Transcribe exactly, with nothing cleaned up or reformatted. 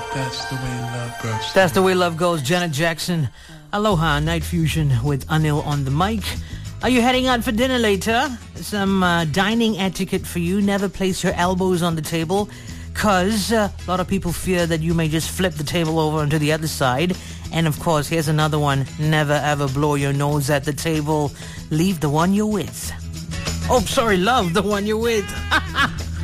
That's the way love goes. That's the way love goes. Janet Jackson. Aloha, Night Fusion with Anil on the mic. Are you heading out for dinner later? Some uh, dining etiquette for you. Never place your elbows on the table, because uh, a lot of people fear that you may just flip the table over onto the other side. And of course, here's another one. Never ever blow your nose at the table. Leave the one you're with. Oh, sorry, love the one you're with.